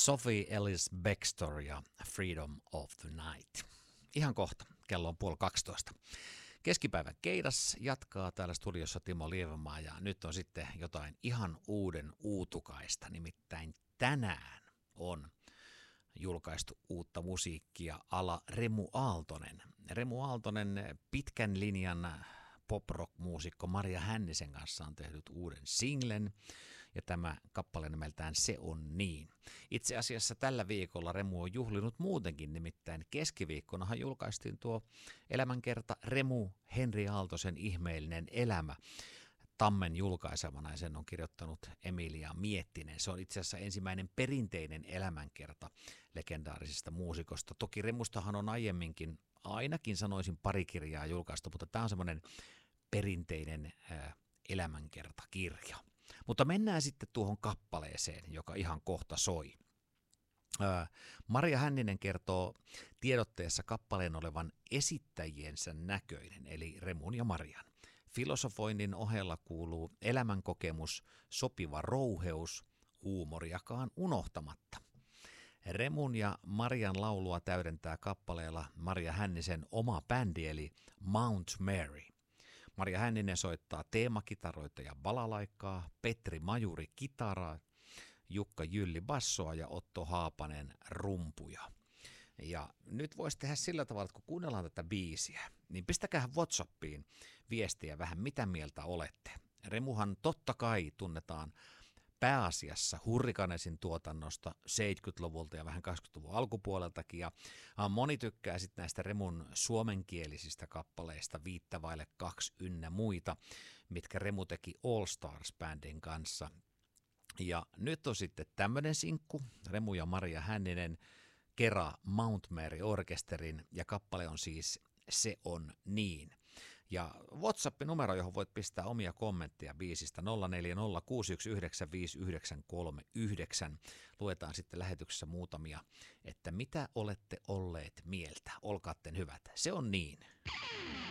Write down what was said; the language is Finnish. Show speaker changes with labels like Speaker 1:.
Speaker 1: Sophie Ellis-Bextor ja Freedom of the Night. Ihan kohta, kello on 11:30. Keskipäivän keidas jatkaa täällä studiossa Timo Lievenmaa ja nyt on sitten jotain ihan uuden uutukaista, nimittäin tänään on julkaistu uutta musiikkia ala Remu Aaltonen. Remu Aaltonen pitkän linjan pop-rock-muusikko Maria Hännisen kanssa on tehnyt uuden singlen ja tämä kappale nimeltään Se on niin. Itse asiassa tällä viikolla Remu on juhlinut muutenkin, nimittäin keskiviikkonahan julkaistiin tuo elämänkerta Remu Henri Aaltosen ihmeellinen elämä Tammen julkaisemana ja sen on kirjoittanut Emilia Miettinen. Se on itse asiassa ensimmäinen perinteinen elämänkerta legendaarisesta muusikosta. Toki Remustahan on aiemminkin ainakin sanoisin pari kirjaa julkaistu, mutta tämä on semmoinen perinteinen elämänkertakirja. Mutta mennään sitten tuohon kappaleeseen, joka ihan kohta soi. Maria Hänninen kertoo tiedotteessa kappaleen olevan esittäjiensä näköinen, eli Remun ja Marian. Filosofoinnin ohella kuuluu elämänkokemus, sopiva rouheus, huumoriakaan unohtamatta. Remun ja Marian laulua täydentää kappaleella Maria Hännisen oma bändi eli Mount Mary. Maria Hänninen soittaa teemakitaroita ja balalaikkaa, Petri Majuri kitaraa, Jukka Jylli bassoa ja Otto Haapanen rumpuja. Ja nyt voisi tehdä sillä tavalla, että kun kuunnellaan tätä biisiä, niin pistäkää WhatsAppiin viestiä vähän, mitä mieltä olette. Remuhan totta kai tunnetaan pääasiassa Hurrikanesin tuotannosta 70-luvulta ja vähän 80-luvun alkupuoleltakin. Ja moni tykkää sitten näistä Remun suomenkielisistä kappaleista Viittavaille 2 ynnä muita, mitkä Remu teki All Stars-bändin kanssa. Ja nyt on sitten tämmöinen sinkku, Remu ja Maria Hänninen kerää Mount Mary orkesterin ja kappale on siis Se on niin. Ja WhatsApp-numero, johon voit pistää omia kommentteja biisistä 0406195939. Luetaan sitten lähetyksessä muutamia, että mitä olette olleet mieltä. Olkaatten hyvät. Se on niin.